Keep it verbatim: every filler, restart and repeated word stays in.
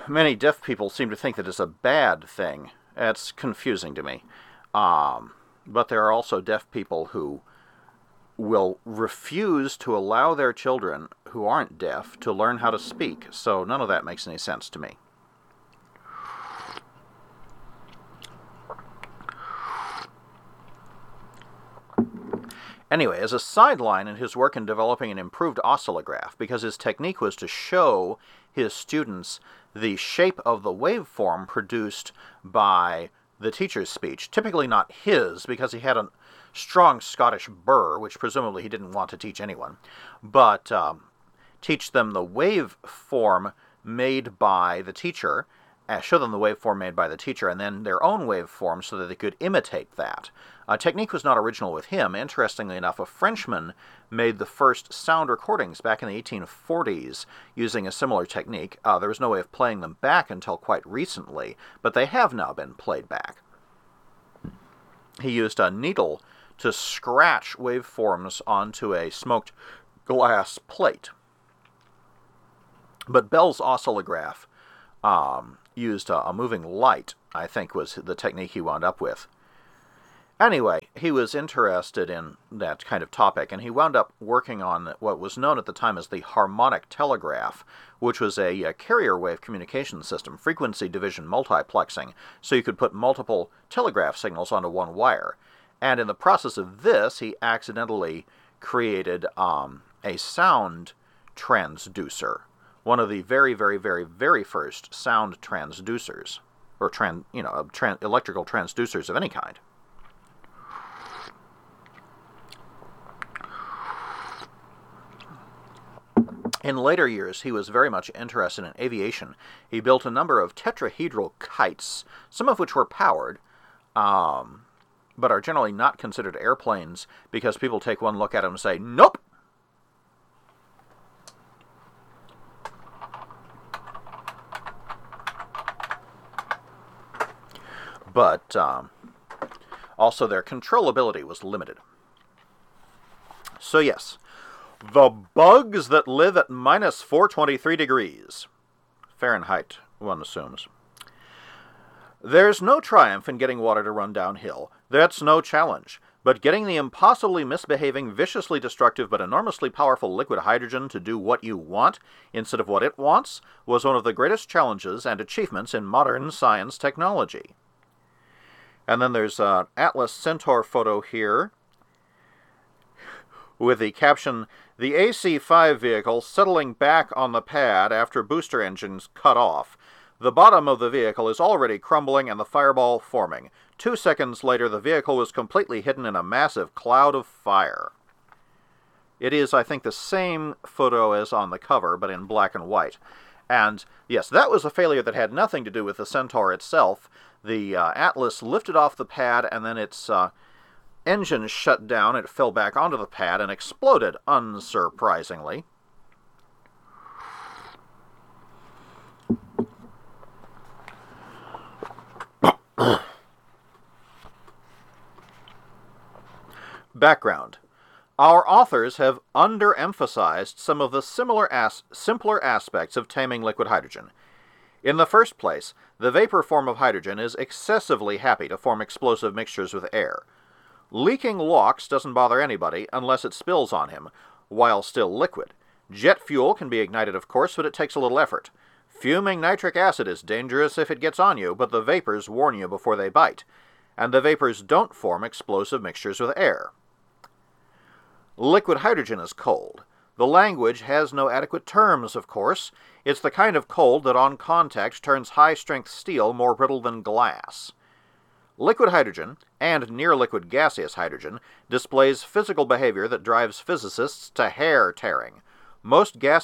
many deaf people seem to think that it's a bad thing. It's confusing to me. Um, but there are also deaf people who will refuse to allow their children who aren't deaf to learn how to speak, so none of that makes any sense to me. Anyway, as a sideline in his work in developing an improved oscillograph, because his technique was to show his students the shape of the waveform produced by the teacher's speech, typically not his, because he had a strong Scottish burr, which presumably he didn't want to teach anyone, but um, teach them the waveform made by the teacher, uh, show them the waveform made by the teacher, and then their own waveform so that they could imitate that. Uh, technique was not original with him. Interestingly enough, a Frenchman made the first sound recordings back in the eighteen forties using a similar technique. Uh, there was no way of playing them back until quite recently, but they have now been played back. He used a needle to scratch waveforms onto a smoked glass plate. But Bell's oscillograph um, used a, a moving light, I think was the technique he wound up with. Anyway, he was interested in that kind of topic, and he wound up working on what was known at the time as the harmonic telegraph, which was a, a carrier wave communication system, frequency division multiplexing, so you could put multiple telegraph signals onto one wire. And in the process of this, he accidentally created um, a sound transducer, one of the very, very, very, very first sound transducers, or tran, you know, tran, electrical transducers of any kind. In later years, he was very much interested in aviation. He built a number of tetrahedral kites, some of which were powered, um, but are generally not considered airplanes because people take one look at them and say, nope! But um, also their controllability was limited. So yes, the bugs that live at minus four hundred twenty-three degrees. Fahrenheit, one assumes. There's no triumph in getting water to run downhill. That's no challenge. But getting the impossibly misbehaving, viciously destructive, but enormously powerful liquid hydrogen to do what you want instead of what it wants was one of the greatest challenges and achievements in modern science technology. And then there's an Atlas Centaur photo here with the caption, "The A C five vehicle settling back on the pad after booster engines cut off. The bottom of the vehicle is already crumbling and the fireball forming. Two seconds later, the vehicle was completely hidden in a massive cloud of fire." It is, I think, the same photo as on the cover, but in black and white. And, yes, that was a failure that had nothing to do with the Centaur itself. The uh, Atlas lifted off the pad, and then its uh, engine shut down. It fell back onto the pad and exploded, unsurprisingly. Background. Our authors have underemphasized some of the similar as- simpler aspects of taming liquid hydrogen. In the first place, the vapor form of hydrogen is excessively happy to form explosive mixtures with air. Leaking LOX doesn't bother anybody unless it spills on him, while still liquid. Jet fuel can be ignited, of course, but it takes a little effort. Fuming nitric acid is dangerous if it gets on you, but the vapors warn you before they bite. And the vapors don't form explosive mixtures with air. Liquid hydrogen is cold. The language has no adequate terms, of course. It's the kind of cold that on contact turns high-strength steel more brittle than glass. Liquid hydrogen, and near-liquid gaseous hydrogen, displays physical behavior that drives physicists to hair-tearing. Most gas